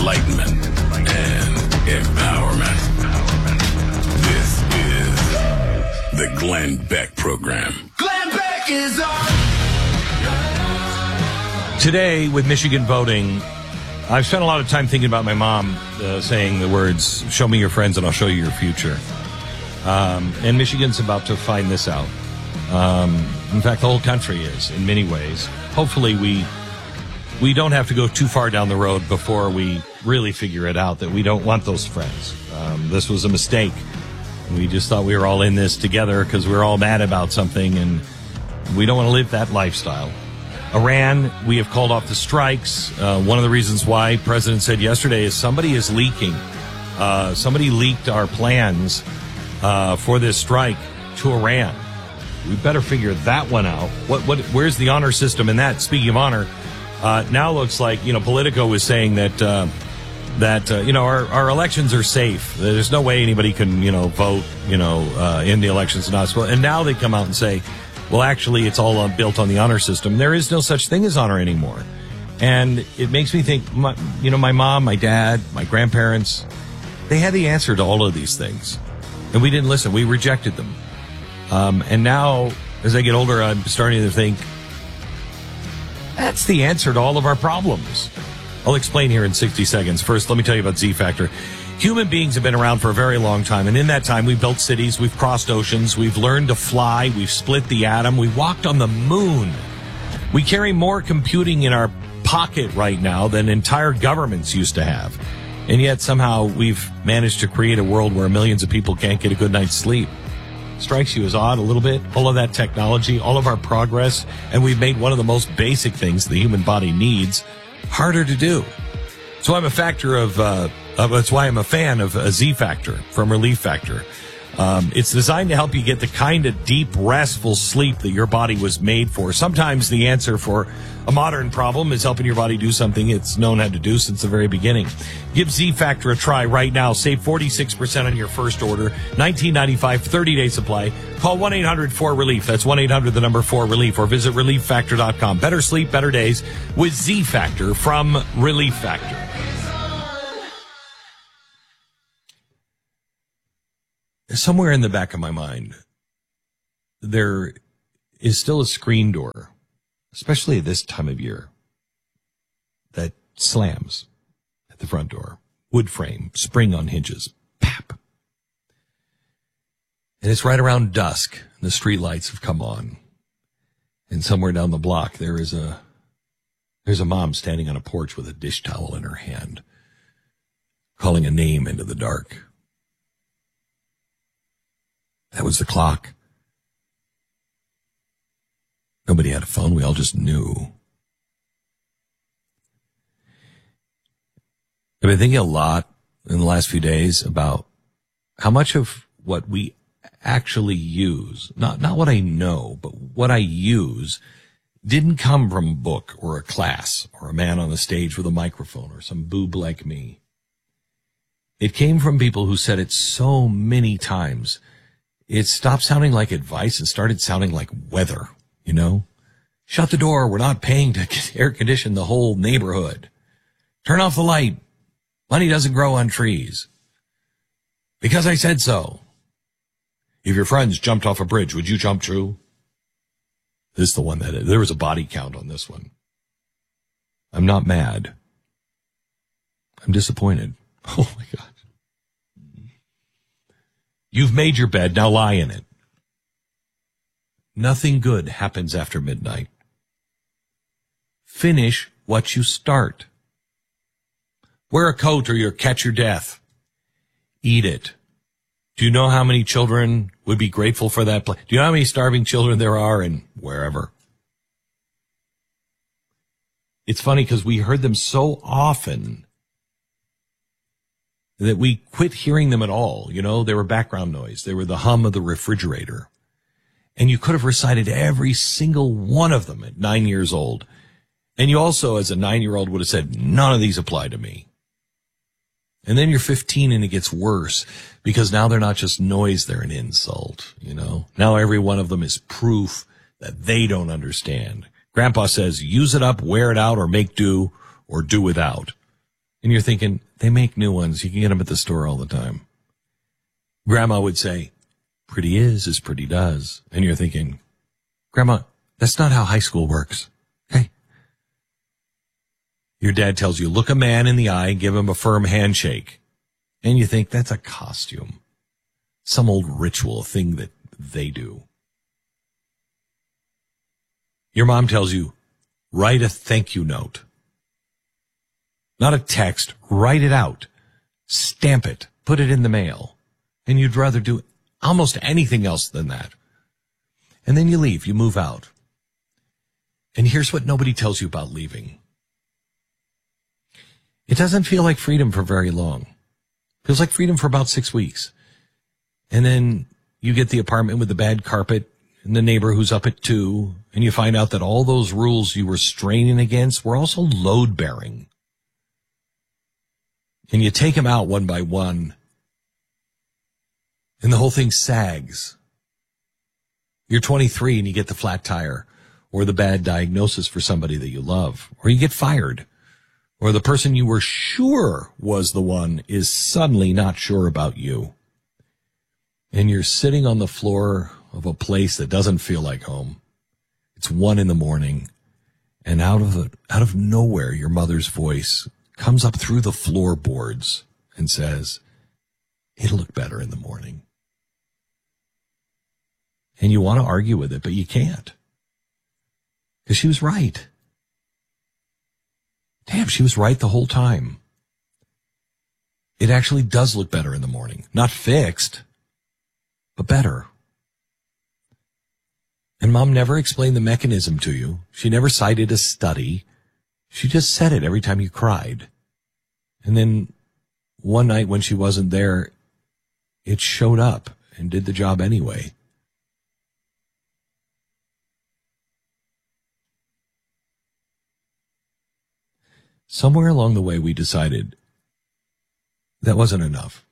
enlightenment, and empowerment. This is the Glenn Beck Program. Glenn Beck is on. Today, with Michigan voting, I've spent a lot of time thinking about my mom saying the words, "Show me your friends and I'll show you your future." And Michigan's about to find this out. In fact, the whole country is, in many ways. Hopefully we don't have to go too far down the road before we really figure it out that we don't want those friends. This was a mistake. We just thought we were all in this together because we were all mad about something, and we don't want to live that lifestyle. Iran, we have called off the strikes. One of the reasons why President said yesterday is somebody is leaking. Somebody leaked our plans for this strike to Iran. We better figure that one out. Where's the honor system in that? Speaking of honor, now looks like, Politico was saying that our elections are safe. There's no way anybody can, vote, in the elections. And now they come out and say, well, actually, it's all built on the honor system. There is no such thing as honor anymore. And it makes me think, my mom, my dad, my grandparents, they had the answer to all of these things. And we didn't listen. We rejected them. And now, as I get older, I'm starting to think, that's the answer to all of our problems. I'll explain here in 60 seconds. First, let me tell you about Z-Factor. Human beings have been around for a very long time, and in that time, we've built cities, we've crossed oceans, we've learned to fly, we've split the atom, we walked on the moon. We carry more computing in our pocket right now than entire governments used to have. And yet, somehow, we've managed to create a world where millions of people can't get a good night's sleep. Strikes you as odd a little bit? All of that technology, all of our progress, and we've made one of the most basic things the human body needs harder to do. So I'm a factor that's why I'm a fan of Z-Factor from Relief Factor. It's designed to help you get the kind of deep, restful sleep that your body was made for. Sometimes the answer for a modern problem is helping your body do something it's known how to do since the very beginning. Give Z-Factor a try right now. Save 46% on your first order. $19.95, 30-day supply. Call 1-800-4RELIEF. That's 1-800-4RELIEF, or visit ReliefFactor.com. Better sleep, better days with Z-Factor from Relief Factor. Somewhere in the back of my mind, there is still a screen door, especially at this time of year, that slams at the front door. Wood frame, spring on hinges, pap. And it's right around dusk, and the street lights have come on. And somewhere down the block, there's a mom standing on a porch with a dish towel in her hand, calling a name into the dark. That was the clock. Nobody had a phone. We all just knew. I've been thinking a lot in the last few days about how much of what we actually use, not what I know, but what I use, didn't come from a book or a class or a man on the stage with a microphone or some boob like me. It came from people who said it so many times it stopped sounding like advice and started sounding like weather, Shut the door. We're not paying to air condition the whole neighborhood. Turn off the light. Money doesn't grow on trees. Because I said so. If your friends jumped off a bridge, would you jump too? This is the one there was a body count on this one. I'm not mad. I'm disappointed. Oh my God. You've made your bed, now lie in it. Nothing good happens after midnight. Finish what you start. Wear a coat or you'll catch your death. Eat it. Do you know how many children would be grateful for that? Do you know how many starving children there are in wherever? It's funny because we heard them so often that we quit hearing them at all. They were background noise. They were the hum of the refrigerator. And you could have recited every single one of them at 9 years old. And you also, as a 9-year-old, would have said, none of these apply to me. And then you're 15 and it gets worse because now they're not just noise, they're an insult, Now every one of them is proof that they don't understand. Grandpa says, use it up, wear it out, or make do, or do without. And you're thinking, they make new ones. You can get them at the store all the time. Grandma would say, pretty is as pretty does. And you're thinking, Grandma, that's not how high school works. Okay? Your dad tells you, look a man in the eye, give him a firm handshake. And you think, that's a costume. Some old ritual thing that they do. Your mom tells you, write a thank you note. Not a text, write it out. Stamp it, put it in the mail. And you'd rather do almost anything else than that. And then you leave, you move out. And here's what nobody tells you about leaving. It doesn't feel like freedom for very long. It feels like freedom for about 6 weeks. And then you get the apartment with the bad carpet and the neighbor who's up at 2, and you find out that all those rules you were straining against were also load-bearing. And you take them out one by one, and the whole thing sags. You're 23 and you get the flat tire, or the bad diagnosis for somebody that you love, or you get fired, or the person you were sure was the one is suddenly not sure about you. And you're sitting on the floor of a place that doesn't feel like home. It's 1 a.m, and out of nowhere, your mother's voice comes up through the floorboards and says, it'll look better in the morning. And you want to argue with it, but you can't. Because she was right. Damn, she was right the whole time. It actually does look better in the morning. Not fixed, but better. And Mom never explained the mechanism to you. She never cited a study. She just said it every time you cried. And then one night when she wasn't there, it showed up and did the job anyway. Somewhere along the way, we decided that wasn't enough.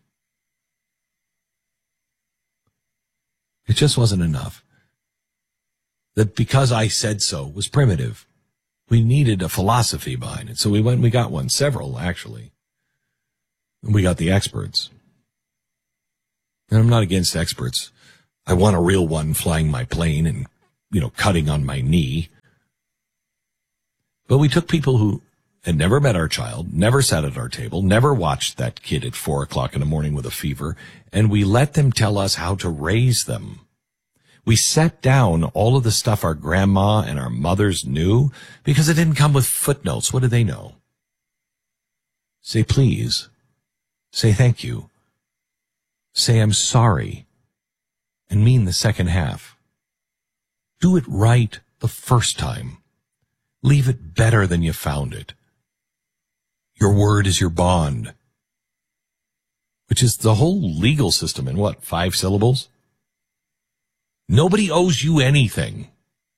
It just wasn't enough. That because I said so was primitive. We needed a philosophy behind it. So we went and we got one, several actually. And we got the experts. And I'm not against experts. I want a real one flying my plane and, cutting on my knee. But we took people who had never met our child, never sat at our table, never watched that kid at 4:00 a.m. with a fever, and we let them tell us how to raise them. We set down all of the stuff our grandma and our mothers knew because it didn't come with footnotes. What did they know? Say please. Say thank you. Say I'm sorry. And mean the second half. Do it right the first time. Leave it better than you found it. Your word is your bond. Which is the whole legal system in 5 syllables? Nobody owes you anything.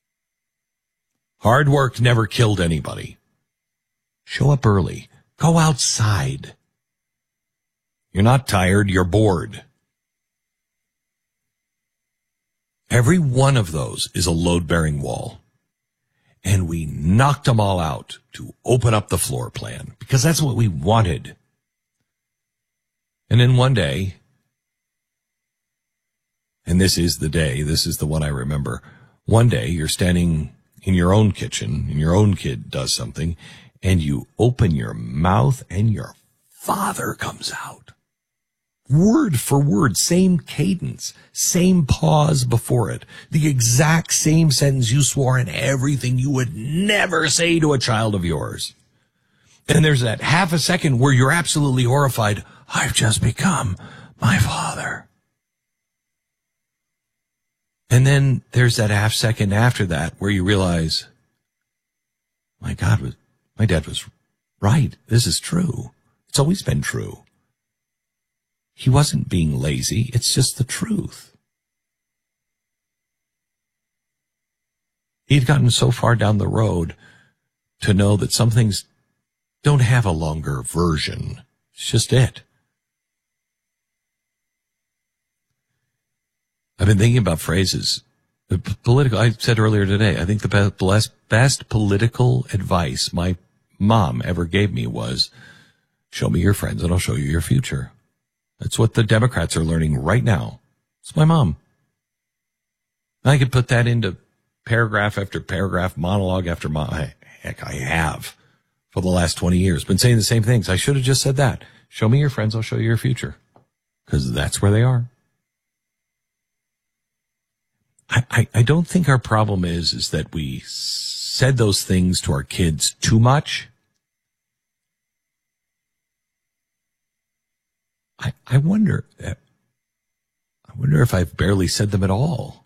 Hard work never killed anybody. Show up early. Go outside. You're not tired, you're bored. Every one of those is a load-bearing wall. And we knocked them all out to open up the floor plan because that's what we wanted. And then one day, and this is the day, this is the one I remember. One day you're standing in your own kitchen and your own kid does something and you open your mouth and your father comes out. Word for word, same cadence, same pause before it, the exact same sentence you swore in everything you would never say to a child of yours. And there's that half a second where you're absolutely horrified. I've just become my father. And then there's that half second after that where you realize, my God, my dad was right. This is true. It's always been true. He wasn't being lazy. It's just the truth. He'd gotten so far down the road to know that some things don't have a longer version. It's just it. I've been thinking about phrases. I said earlier today, I think the best political advice my mom ever gave me was, Show me your friends and I'll show you your future. That's what the Democrats are learning right now. It's my mom. I could put that into paragraph after paragraph, monologue after monologue. Heck, I have for the last 20 years. Been saying the same things. I should have just said that. Show me your friends, I'll show you your future. Because that's where they are. I don't think our problem is that we said those things to our kids too much. I wonder if I've barely said them at all.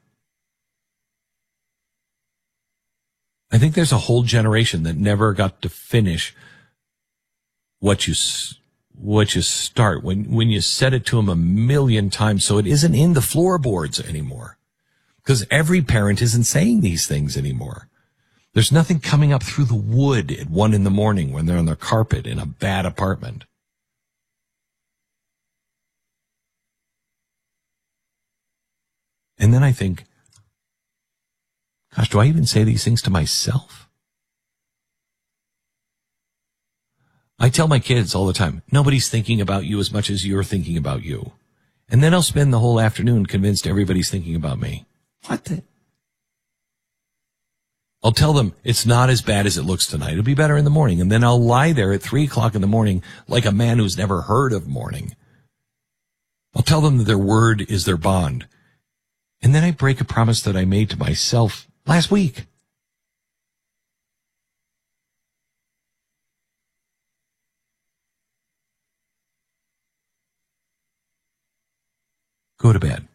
I think there's a whole generation that never got to finish what you start when you said it to them a million times, so it isn't in the floorboards anymore. Because every parent isn't saying these things anymore. There's nothing coming up through the wood at 1 a.m. when they're on their carpet in a bad apartment. And then I think, gosh, do I even say these things to myself? I tell my kids all the time, nobody's thinking about you as much as you're thinking about you. And then I'll spend the whole afternoon convinced everybody's thinking about me. What the? I'll tell them it's not as bad as it looks tonight. It'll be better in the morning. And then I'll lie there at 3:00 in the morning like a man who's never heard of morning. I'll tell them that their word is their bond. And then I break a promise that I made to myself last week. Go to bed.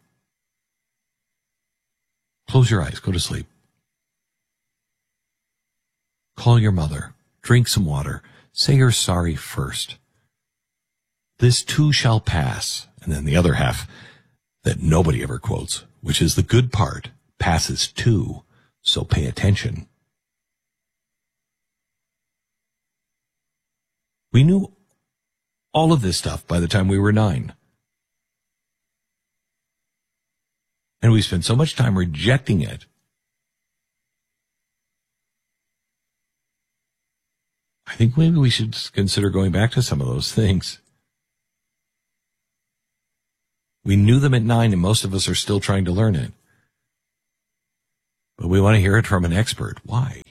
Close your eyes. Go to sleep. Call your mother. Drink some water. Say you're sorry first. This too shall pass. And then the other half that nobody ever quotes, which is the good part, passes too. So pay attention. We knew all of this stuff by the time we were 9. And we spent so much time rejecting it. I think maybe we should consider going back to some of those things. We knew them at 9, and most of us are still trying to learn it. But we want to hear it from an expert. Why?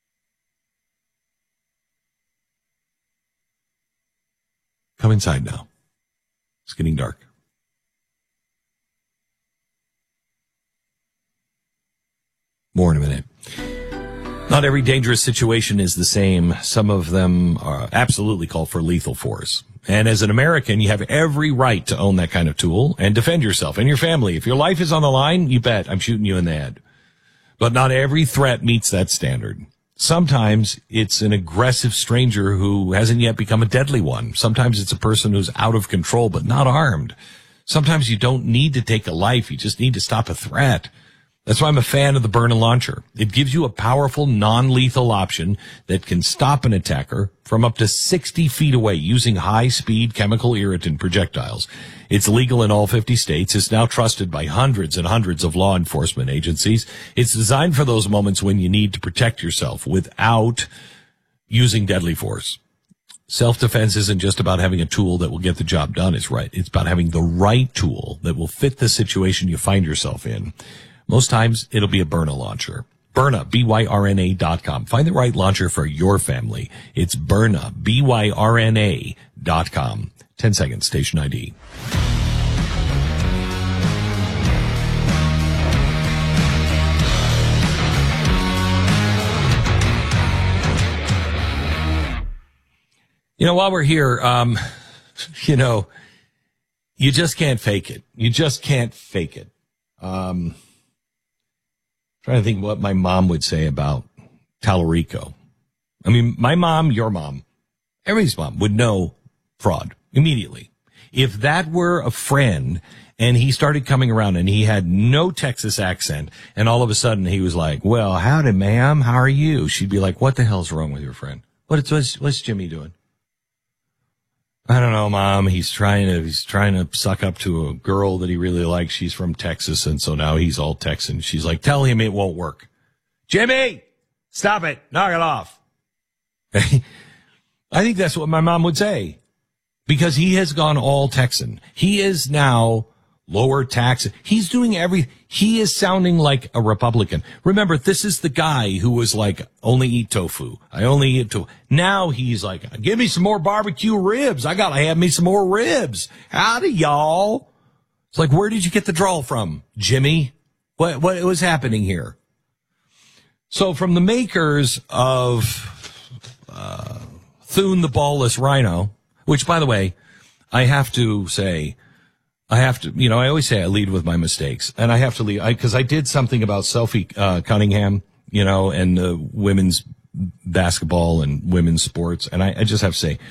Come inside now. It's getting dark. More in a minute. Not every dangerous situation is the same. Some of them are absolutely call for lethal force. And as an American, you have every right to own that kind of tool and defend yourself and your family. If your life is on the line, you bet I'm shooting you in the head. But not every threat meets that standard. Sometimes it's an aggressive stranger who hasn't yet become a deadly one. Sometimes it's a person who's out of control but not armed. Sometimes you don't need to take a life. You just need to stop a threat. That's why I'm a fan of the Byrna launcher. It gives you a powerful, non-lethal option that can stop an attacker from up to 60 feet away using high-speed chemical irritant projectiles. It's legal in all 50 states. It's now trusted by hundreds and hundreds of law enforcement agencies. It's designed for those moments when you need to protect yourself without using deadly force. Self-defense isn't just about having a tool that will get the job done. It's about having the right tool that will fit the situation you find yourself in. Most times, it'll be a Byrna launcher. Byrna, BYRNA.com. Find the right launcher for your family. It's Byrna, BYRNA.com. 10 seconds, station ID. You know, while we're here, you just can't fake it. You just can't fake it. Trying to think what my mom would say about Tallarico. I mean, my mom, your mom, everybody's mom would know fraud immediately. If that were a friend and he started coming around and he had no Texas accent and all of a sudden he was like, well, howdy, ma'am, how are you? She'd be like, what the hell's wrong with your friend? What's Jimmy doing? I don't know, Mom. He's trying to suck up to a girl that he really likes. She's from Texas, and so now he's all Texan. She's like, tell him it won't work. Jimmy, stop it. Knock it off. I think that's what my mom would say. because he has gone all Texan. He is now lower tax. He's doing he is sounding like a Republican. Remember, this is the guy who was like, only eat tofu. I only eat tofu. Now he's like, give me some more barbecue ribs. I gotta have me some more ribs. Howdy, y'all. It's like, where did you get the drawl from, Jimmy? What was happening here? So from the makers of Thune the Ballless Rhino, which, by the way, I have to say, I always say I lead with my mistakes, and I have to lead, because I did something about Sophie Cunningham, and women's basketball and women's sports, and I just have to say,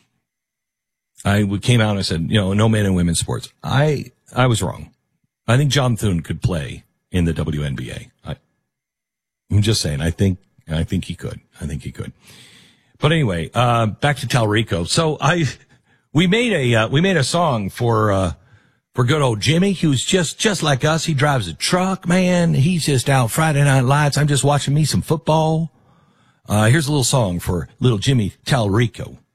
I came out and I said, no men in women's sports. I was wrong. I think John Thune could play in the WNBA. I'm just saying, I think he could. I think he could. But anyway, back to Talrico. So we made a song for good old Jimmy, who's just like us. He drives a truck, man. He's just out Friday Night Lights. I'm just watching me some football. Here's a little song for little Jimmy Talrico.